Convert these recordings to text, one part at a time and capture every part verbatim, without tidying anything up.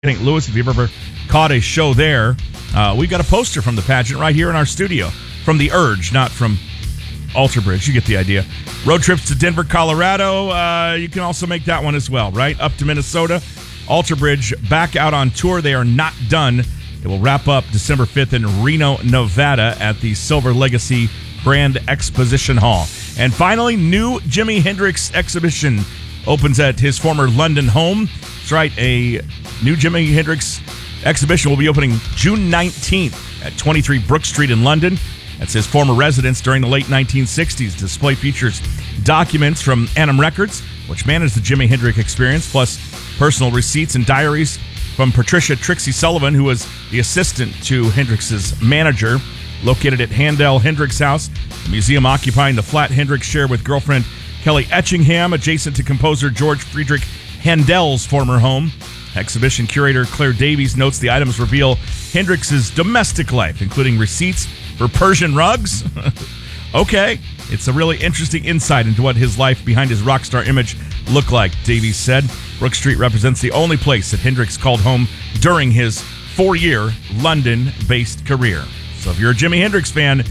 Saint Louis, if you've ever caught a show there, uh, we've got a poster from the pageant right here in our studio. From the Urge, not from Alter Bridge. You get the idea. Road trips to Denver, Colorado. Uh, you can also make that one as well, right? Up to Minnesota. Alter Bridge back out on tour. They are not done. It will wrap up December fifth in Reno, Nevada at the Silver Legacy Grand Exposition Hall. And finally, new Jimi Hendrix exhibition opens at his former London home. That's right, a new Jimi Hendrix exhibition will be opening June nineteenth at twenty-three Brook Street in London. That's his former residence during the late nineteen sixties. The display features documents from Annam Records, which managed the Jimi Hendrix experience, plus personal receipts and diaries from Patricia Trixie Sullivan, who was the assistant to Hendrix's manager. Located at Handel Hendrix House, the museum occupying the flat Hendrix shared with girlfriend Kelly Etchingham, adjacent to composer George Friedrich Handel's former home. Exhibition curator Claire Davies notes the items reveal Hendrix's domestic life, including receipts for Persian rugs. Okay, it's a really interesting insight into what his life behind his rock star image looked like, Davies said. Brook Street represents the only place that Hendrix called home during his four-year London-based career. So if you're a Jimi Hendrix fan,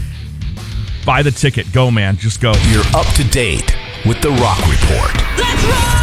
buy the ticket. Go, man. Just go. You're up to date with the Rock Report. Let's rock!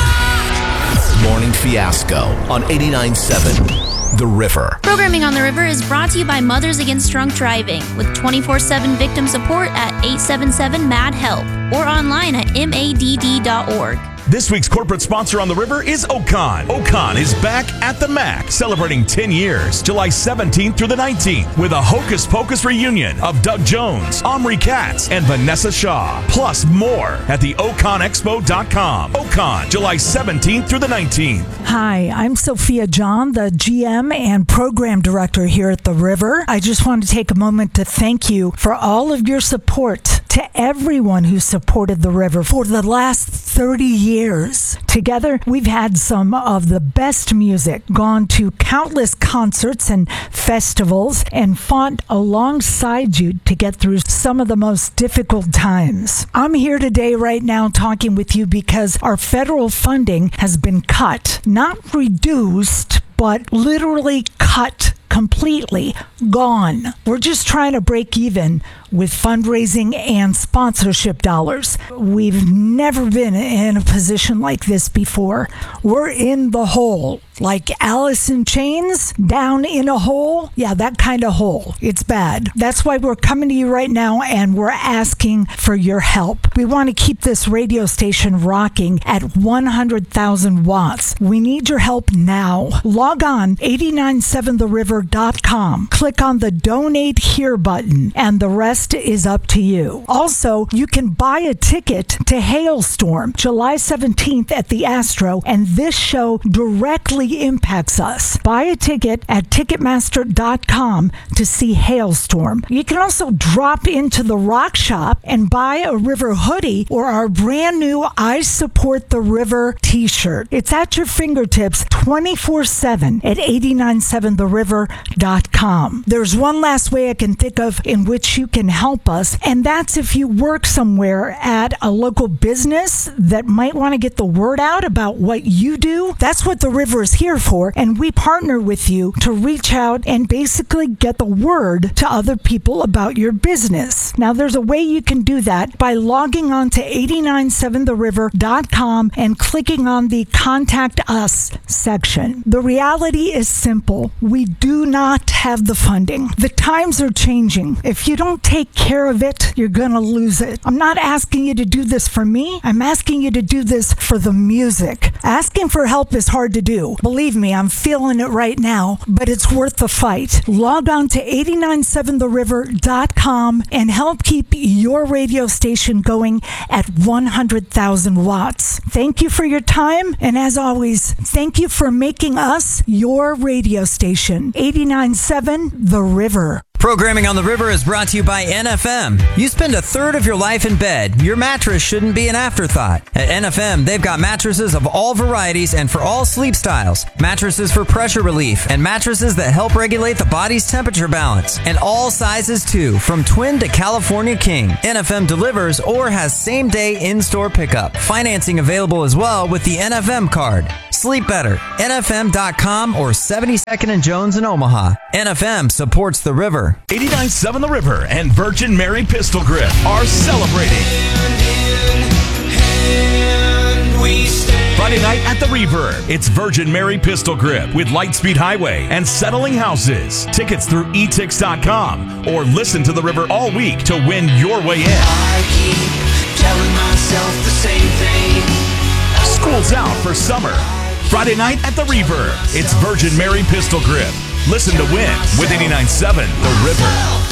Morning Fiasco on eighty-nine point seven The River. Programming on The River is brought to you by Mothers Against Drunk Driving with twenty-four seven victim support at eight seven seven M A D HELP or online at M A D D dot org. This week's corporate sponsor on The River is Ocon. Ocon is back at the Mac, celebrating ten years, July seventeenth through the nineteenth, with a Hocus Pocus reunion of Doug Jones, Omri Katz, and Vanessa Shaw. Plus more at the ocon expo dot com. Ocon, July seventeenth through the nineteenth. Hi, I'm Sophia John, the G M and Program Director here at The River. I just want to take a moment to thank you for all of your support to everyone who supported The River for the last thirty years. Together, we've had some of the best music, gone to countless concerts and festivals, and fought alongside you to get through some of the most difficult times. I'm here today right now talking with you because our federal funding has been cut, not reduced, but literally cut completely, gone. We're just trying to break even with fundraising and sponsorship dollars. We've never been in a position like this before. We're in the hole. Like Alice in Chains, down in a hole. Yeah, that kind of hole. It's bad. That's why we're coming to you right now and we're asking for your help. We want to keep this radio station rocking at one hundred thousand watts. We need your help now. Log on eight nine seven the river dot com. Click on the Donate Here button and the rest is up to you. Also, you can buy a ticket to Hailstorm July seventeenth at the Astro, and this show directly impacts us. Buy a ticket at ticketmaster dot com to see Hailstorm. You can also drop into the Rock Shop and buy a River hoodie or our brand new I Support the River t-shirt. It's at your fingertips twenty-four seven at eight nine seven the river dot com. There's one last way I can think of in which you can help us, and that's if you work somewhere at a local business that might want to get the word out about what you do. That's what The River is here for, and we partner with you to reach out and basically get the word to other people about your business. Now, there's a way you can do that by logging on to eight nine seven the river dot com and clicking on the Contact Us section. The reality is simple. We do not have the funding. The times are changing. If you don't take care of it, you're going to lose it. I'm not asking you to do this for me. I'm asking you to do this for the music. Asking for help is hard to do. Believe me, I'm feeling it right now, but it's worth the fight. Log on to eight nine seven the river dot com and help keep your radio station going at one hundred thousand watts. Thank you for your time, and as always, thank you for making us your radio station. eight nine seven The River. Programming on The River is brought to you by N F M. You spend a third of your life in bed. Your mattress shouldn't be an afterthought. At N F M, they've got mattresses of all varieties and for all sleep styles. Mattresses for pressure relief and mattresses that help regulate the body's temperature balance. And all sizes too, from twin to California king. N F M delivers or has same-day in-store pickup. Financing available as well with the N F M card. Sleep better. N F M dot com or seventy-second and Jones in Omaha. N F M supports the river. eighty-nine point seven The River and Virgin Mary Pistol Grip are celebrating. Friday night at the Reverb, it's Virgin Mary Pistol Grip with Lightspeed Highway and Settling Houses. Tickets through e tix dot com or listen to the River all week to win your way in. I keep telling myself the same thing. School's out for summer. Friday night at the Reverb, it's Virgin Mary Pistol Grip. Listen to win with eighty-nine point seven The River.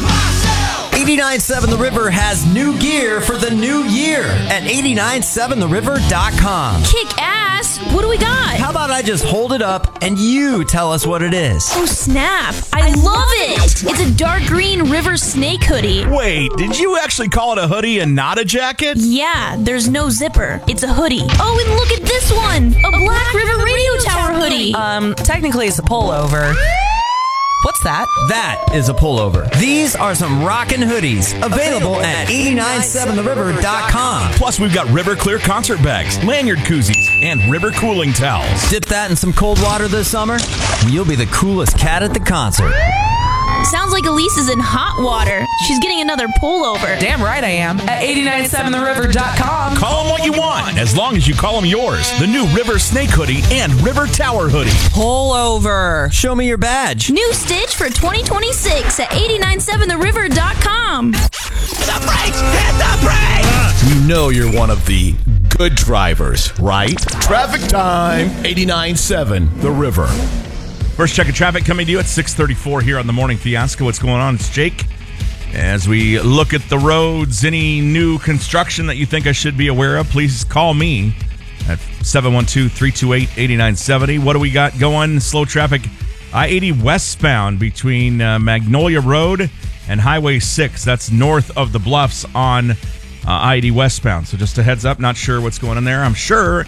eighty-nine point seven The River has new gear for the new year at eighty-nine seven the river dot com. Kick ass! What do we got? How about I just hold it up and you tell us what it is? Oh, snap. I love it. It's a dark green river snake hoodie. Wait, did you actually call it a hoodie and not a jacket? Yeah, there's no zipper. It's a hoodie. Oh, and look at this one. A Black River Radio Tower hoodie. Um, technically it's a pullover. What's that? That is a pullover. These are some rockin' hoodies available at eighty-nine seven the river dot com. Plus, we've got River Clear concert bags, lanyard koozies, and River cooling towels. Dip that in some cold water this summer, and you'll be the coolest cat at the concert. Sounds like Elise is in hot water. She's getting another pullover. Damn right I am. At eighty-nine seven the river dot com. Call them what you want, as long as you call them yours. The new River Snake Hoodie and River Tower Hoodie. Pullover. Show me your badge. New stitch for twenty twenty-six at eighty-nine seven the river dot com. The brakes! Hit the brakes! You know you're one of the good drivers, right? Traffic time. eighty-nine point seven The River. First check of traffic coming to you at six thirty-four here on the Morning Fiasco. What's going on? It's Jake. As we look at the roads, any new construction that you think I should be aware of, please call me at seven one two, three two eight, eight nine seven zero. What do we got going? Slow traffic, I eighty westbound between uh, Magnolia Road and Highway six. That's north of the Bluffs on uh, I eighty westbound. So just a heads up, not sure what's going on there. I'm sure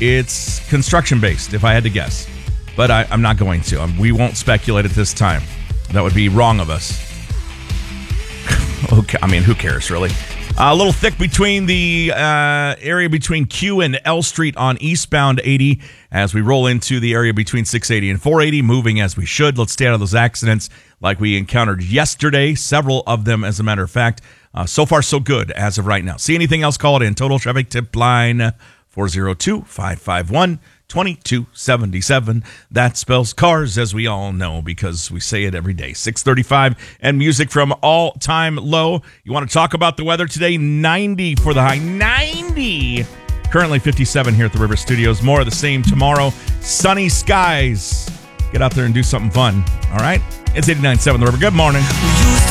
it's construction-based, if I had to guess. But I, I'm not going to. Um, we won't speculate at this time. That would be wrong of us. Okay, I mean, who cares, really? Uh, a little thick between the uh, area between Q and L Street on eastbound eighty as we roll into the area between six eighty and four eighty, moving as we should. Let's stay out of those accidents like we encountered yesterday, several of them, as a matter of fact. Uh, so far, so good as of right now. See anything else, call it in. Total Traffic Tip Line four oh two, five five one, two two seven seven. That spells cars, as we all know, because we say it every day. six thirty-five and music from All Time Low. You want to talk about the weather today? ninety for the high. ninety! Currently fifty-seven here at the River Studios. More of the same tomorrow. Sunny skies. Get out there and do something fun. All right? It's eighty-nine point seven The River. Good morning.